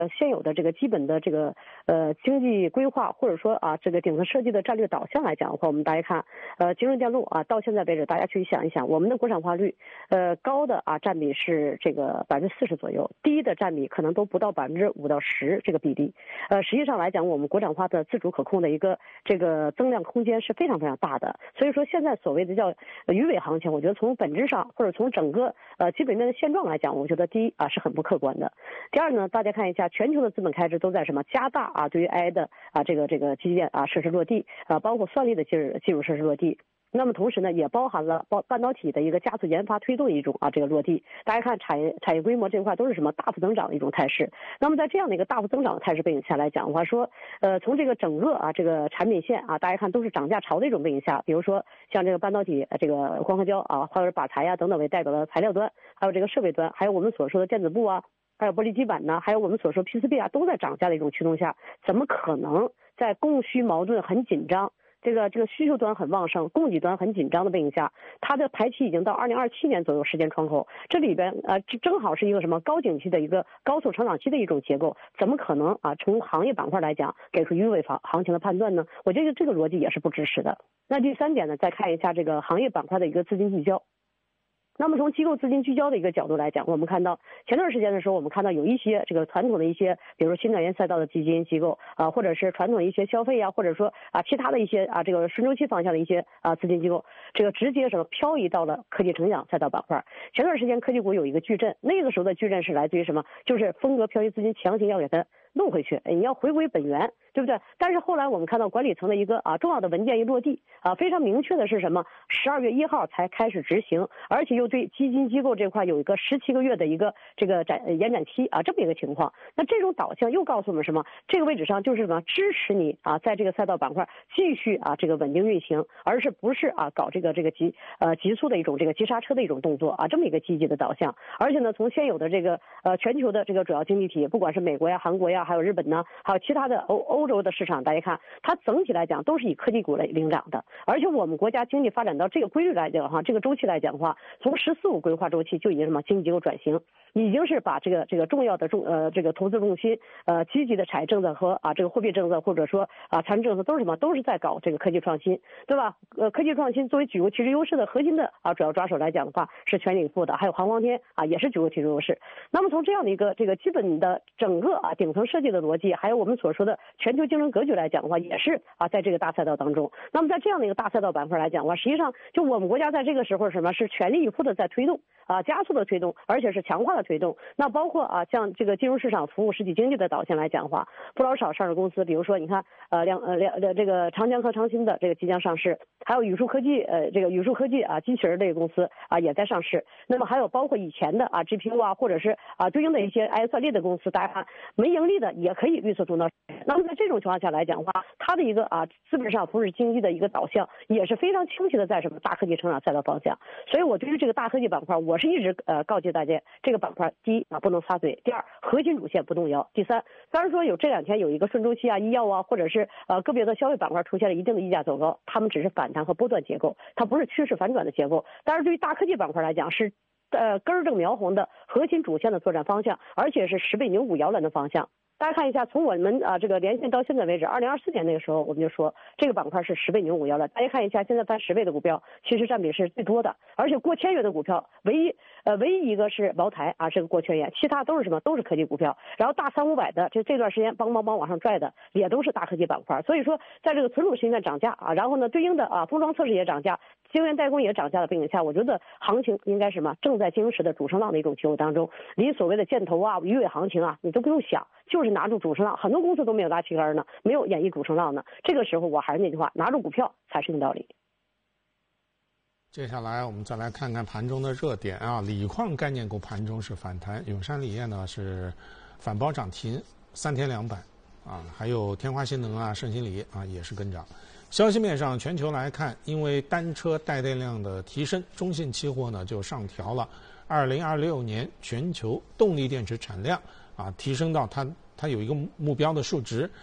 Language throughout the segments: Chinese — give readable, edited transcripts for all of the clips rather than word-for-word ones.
现有的这个基本的这个经济规划，或者说这个顶层设计的战略导向来讲的话，我们大家看京润电路到现在为止，大家去想一想，我们的国产化率高的占比是这个40%左右，低的占比可能都不到5%到10%这个比例。实际上来讲，我们国产化的自主可控的一个这个增量空间是非常非常大的。所以说现在所谓的叫鱼尾行情，我觉得从本质上或者从整个基本面的现状来讲，我觉得第一是很不客观的。第二呢，大家看一下全球的资本开支都在什么加大对于 AI 的这个基建设施落地包括算力的基础设施落地。那么同时呢，也包含了半导体的一个加速研发推动的一种这个落地。大家看产业规模这块都是什么大幅增长的一种态势。那么在这样的一个大幅增长的态势背景下来讲的话，说从这个整个这个产品线大家看都是涨价潮的一种背景下，比如说像这个半导体这个光刻胶或者靶材等等为代表的材料端，还有这个设备端，还有我们所说的电子布还有玻璃基板呢，还有我们所说 PCB 都在涨价的一种驱动下，怎么可能在供需矛盾很紧张，这个需求端很旺盛，供给端很紧张的背景下，它的排期已经到2027年左右时间窗口，这里边正好是一个什么高景气的一个高速成长期的一种结构，怎么可能从行业板块来讲给出鱼尾行情的判断呢？我觉得这个逻辑也是不支持的。那第三点呢，再看一下这个行业板块的一个资金聚焦。那么从机构资金聚焦的一个角度来讲，我们看到前段时间的时候，我们看到有一些这个传统的一些，比如说新能源赛道的基金机构或者是传统的一些消费或者说其他的一些这个顺周期方向的一些资金机构，这个直接漂移到了科技成长赛道板块。前段时间科技股有一个矩阵，那个时候的矩阵是来自于什么？就是风格漂移资金强行要给它弄回去，你要回归本源，对不对？但是后来我们看到管理层的一个重要的文件一落地非常明确的是什么？12月1号才开始执行，而且又对基金机构这块有一个17个月的一个这个延展期这么一个情况。那这种导向又告诉我们什么？这个位置上就是什么？支持你在这个赛道板块继续这个稳定运行，而是不是搞这个急速的一种这个急刹车的一种动作这么一个积极的导向。而且呢，从现有的这个全球的这个主要经济体，不管是美国韩国还有日本呢，还有其他的欧洲的市场，大家看它整体来讲都是以科技股来领涨的。而且我们国家经济发展到这个规律来讲这个周期来讲的话，从“14-5”规划周期就已经什么经济结构转型，已经是把这个重要的这个投资重心积极的产业政策和这个货币政策或者说财政政策都是什么？都是在搞这个科技创新，对吧？科技创新作为举国体制优势的核心的主要抓手来讲的话，是全力以赴的。还有航光天也是举国体制优势。那么从这样的一个这个基本的整个顶层设计的逻辑，还有我们所说的全球竞争格局来讲的话，也是在这个大赛道当中。那么在这样的一个大赛道板块来讲的话，实际上就我们国家在这个时候什么是全力以赴的在推动加速的推动，而且是强化的推动。那包括像这个金融市场服务实体经济的导向来讲的话，不老少上市公司，比如说你看这个长江和长鑫的这个即将上市，还有宇树科技这个宇树科技机器人类公司也在上市。那么还有包括以前的GPU或者是对应的一些 AI 算力的公司，大家看没盈利的也可以预测中到。那么在这种情况下来讲的话，它的一个资本市场服务经济的一个导向也是非常清晰的在什么大科技成长赛道方向。所以我对于这个大科技板块，我是一直告诫大家，这个板块第一不能撒嘴，第二核心主线不动摇，第三虽然说有这2天有一个顺周期医药或者是个别的消费板块出现了一定的溢价走高，他们只是反弹和波段结构，它不是趋势反转的结构。但是对于大科技板块来讲是根正苗红的核心主线的作战方向，而且是10倍牛股摇篮的方向。大家看一下，从我们这个连线到现在为止，2024年那个时候我们就说这个板块是10倍牛股摇篮。大家看一下，现在翻10倍的股票，其实占比是最多的，而且过千元的股票，唯一一个是茅台这个过千元，其他都是什么？都是科技股票。然后大300-500的这段时间帮往上拽的，也都是大科技板块。所以说，在这个存储芯片涨价然后呢，对应的封装测试也涨价，晶圆代工也涨价的背景下，我觉得行情应该是什么？正在经时的主升浪的一种结构当中，离所谓的箭头鱼尾行情你都不用想，就是拿住主升浪。很多公司都没有拉旗杆呢，没有演绎主升浪呢。这个时候我还是那句话，拿住股票才是硬道理。 接下来我们再来看看盘中的热点锂矿概念股盘中是反弹，永山锂业呢是反包涨停，3天2板还有天华新能盛鑫锂也是跟涨。消息面上，全球来看，因为单车带电量的提升，中信期货呢就上调了2026年全球动力电池产量提升到它有一个目标的数值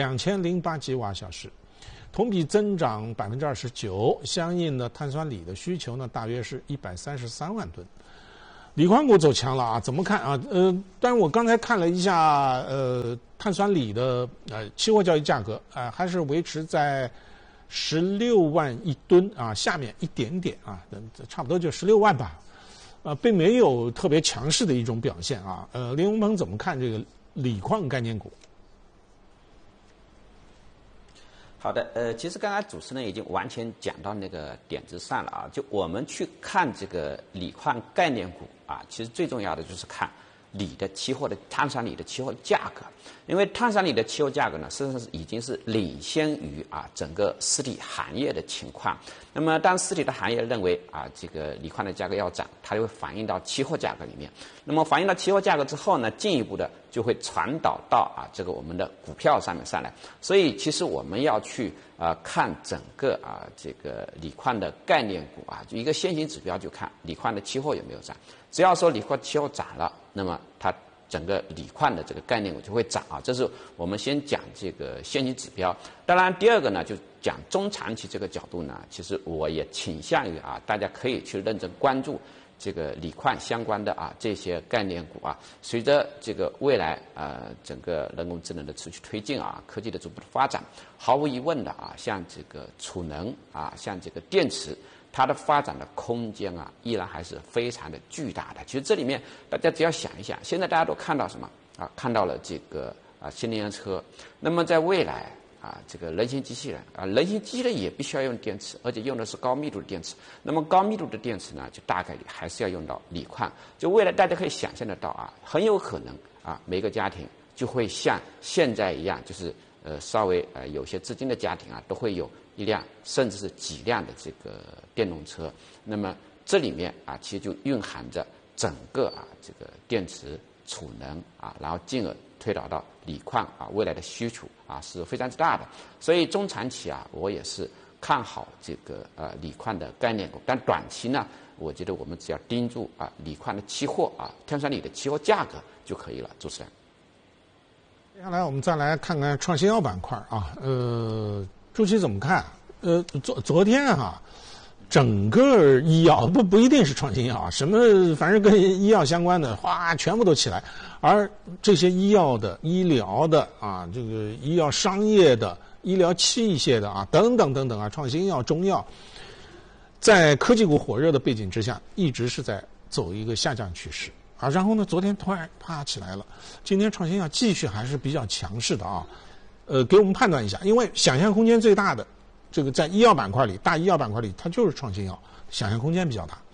2008吉瓦小时，同比增长29%，相应的碳酸锂的需求呢大约是133万吨。 锂矿股走强了啊？怎么看啊？但是我刚才看了一下，碳酸锂的期货交易价格还是维持在16万一吨啊，下面一点点啊，差不多就16万吧，并没有特别强势的一种表现啊。林荣鹏怎么看这个锂矿概念股？ 好的，其实刚才主持人已经完全讲到那个点子上了啊。就我们去看这个锂矿概念股啊，其实最重要的就是看锂的期货的碳酸锂的期货价格，因为碳酸锂的期货价格呢，实际上已经是领先于整个实体行业的情况。那么当实体的行业认为这个锂矿的价格要涨，它就会反映到期货价格里面。那么反映到期货价格之后呢，进一步的就会传导到这个我们的股票上面上来。所以其实我们要去看整个这个锂矿的概念股就一个先行指标，就看锂矿的期货有没有涨。只要说锂矿期货涨了，那么它整个锂矿的这个概念股就会涨这是我们先讲这个先行指标。当然第二个呢，就讲中长期这个角度呢，其实我也倾向于大家可以去认真关注这个锂矿相关的这些概念股随着这个未来整个人工智能的持续推进科技的逐步的发展，毫无疑问的像这个储能像这个电池，它的发展的空间依然还是非常的巨大的。其实这里面大家只要想一想，现在大家都看到什么看到了这个新能源车，那么在未来这个人形机器人人形机器人也必须要用电池，而且用的是高密度的电池。那么高密度的电池呢，就大概率还是要用到锂矿。就未来大家可以想象得到很有可能每个家庭就会像现在一样，就是稍微有些资金的家庭都会有一辆甚至是几辆的这个电动车。那么这里面其实就蕴含着整个这个电池储能然后进而推导到锂矿未来的需求是非常之大的。所以中长期我也是看好这个锂矿的概念股，但短期呢，我觉得我们只要盯住锂矿的期货碳酸锂的期货价格就可以了。主持人， 接下来我们再来看看创新药板块朱琦怎么看？昨天整个医药不一定是创新药什么反正跟医药相关的全部都起来，而这些医药的、医疗的这个医药商业的、医疗器械的等等等等创新药、中药，在科技股火热的背景之下，一直是在走一个下降趋势然后呢，昨天突然啪起来了，今天创新药继续还是比较强势的给我们判断一下，因为想象空间最大的这个在医药板块里，大医药板块里，它就是创新药，想象空间比较大。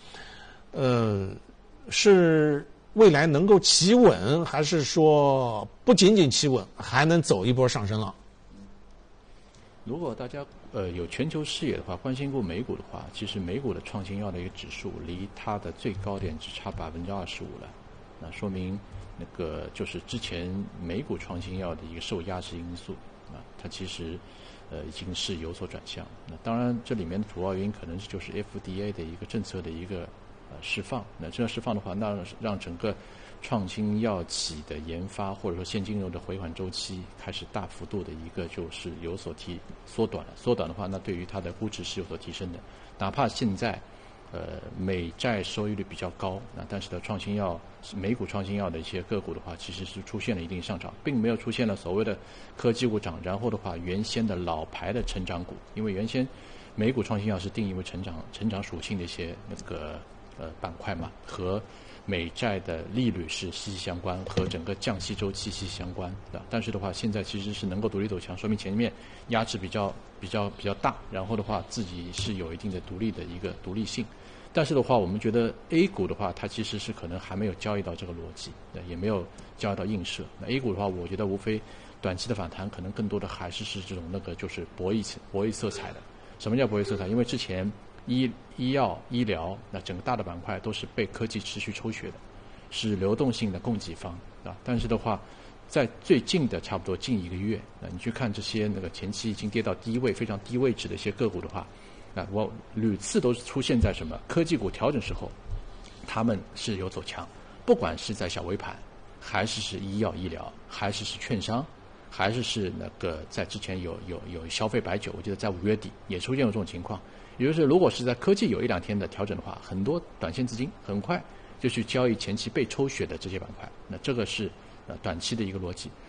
是未来能够企稳，还是说不仅仅企稳，还能走一波上升了？ 如果大家有全球视野的话，关心过美股的话，其实美股的创新药的一个指数离它的最高点只差25%了，那说明那个就是之前美股创新药的一个受压制因素它其实已经是有所转向。那当然这里面的主要原因可能就是 FDA 的一个政策的一个释放。那这样释放的话，那让整个创新药企的研发或者说现金流的回款周期开始大幅度的一个就是有所缩短了。缩短的话，那对于它的估值是有所提升的。哪怕现在美债收益率比较高，但是的创新药美股创新药的一些个股的话，其实是出现了一定上涨，并没有出现了所谓的科技股涨，然后的话原先的老牌的成长股，因为原先美股创新药是定义为成长属性的一些那个板块嘛，和美债的利率是息息相关，和整个降息周期息息相关的。但是的话，现在其实是能够独立走强，说明前面压制比较大，然后的话自己是有一定的独立的一个独立性。但是的话，我们觉得 A 股的话，它其实是可能还没有交易到这个逻辑，也没有交易到映射。那 A 股的话，我觉得无非短期的反弹，可能更多的还是这种那个就是博弈色彩的。什么叫博弈色彩？因为之前医药、医疗那整个大的板块都是被科技持续抽血的，是流动性的供给方但是的话，在最近的差不多近1个月，你去看这些那个前期已经跌到非常低位置的一些个股的话，我屡次都是出现在什么科技股调整时候，他们是有走强，不管是在小微盘，还是医药医疗，还是券商，还是那个在之前有消费白酒，我记得在5月底也出现过这种情况。也就是如果是在科技有1-2天的调整的话，很多短线资金很快就去交易前期被抽血的这些板块。那这个是短期的一个逻辑。